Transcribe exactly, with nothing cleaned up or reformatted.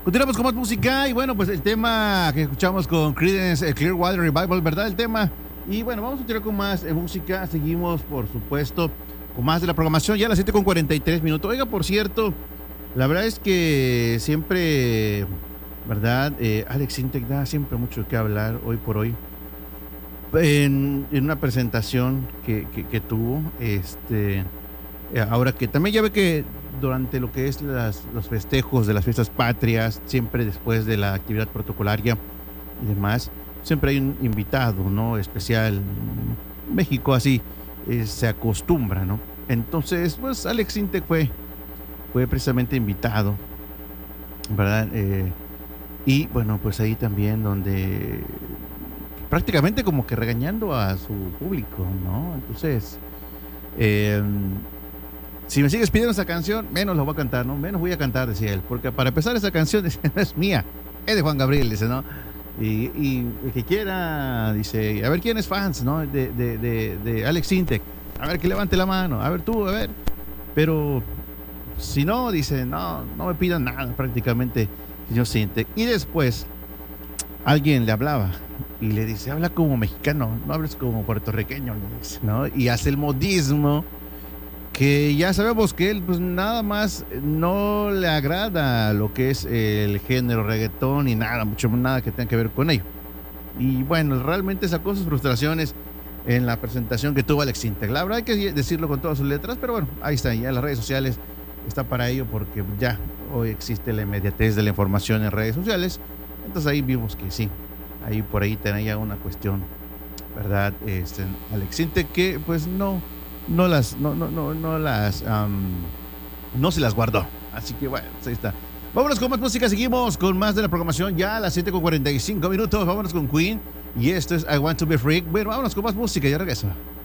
Continuamos con más música y bueno, pues el tema que escuchamos con Creedence eh, Clearwater Revival, ¿verdad? El tema. Y bueno, vamos a continuar con más eh, música. Seguimos, por supuesto, con más de la programación. Ya a las siete con cuarenta y tres minutos. Oiga, por cierto, la verdad es que siempre, ¿verdad? Eh, Alex Intec da siempre mucho que hablar hoy por hoy. En, en una presentación que, que, que tuvo, este, ahora que también ya ve que durante lo que es las, los festejos de las fiestas patrias, siempre después de la actividad protocolaria y demás, siempre hay un invitado, ¿no? Especial. México así eh, se acostumbra, ¿no? Entonces, pues Alex Intec fue, fue precisamente invitado, ¿verdad? Eh, y bueno, pues ahí también donde prácticamente como que regañando a su público, ¿no? Entonces, eh, si me sigues pidiendo esa canción, menos la voy a cantar, ¿no? Menos voy a cantar, decía él, porque para empezar esa canción dice, no es mía, es de Juan Gabriel, dice, ¿no? Y, y el que quiera, dice, a ver quién es fans, ¿no? De, de, de, de Alex Intec, a ver que levante la mano, a ver tú, a ver. Pero si no, dice, no, no me pidan nada prácticamente, señor Intec. Y después alguien le hablaba y le dice, habla como mexicano, no hables como puertorriqueño, le dice, ¿no? Y hace el modismo que ya sabemos que él pues nada más no le agrada lo que es el género reggaetón y nada, mucho nada que tenga que ver con ello. Y bueno, realmente sacó sus frustraciones en la presentación que tuvo Alex Intec. La verdad hay que decirlo con todas sus letras, pero bueno, ahí está, ya las redes sociales está para ello porque ya hoy existe la inmediatez de la información en redes sociales. Entonces ahí vimos que sí, ahí por ahí tenía una cuestión, ¿verdad? Este, Alex Intec que pues no no las no no no no las um, no se las guardó, así que bueno, pues ahí está. Vámonos con más música, seguimos con más de la programación ya a las siete con cuarenta y cinco minutos. Vámonos con Queen y esto es I Want to Be Free. Bueno, vámonos con más música, ya regreso.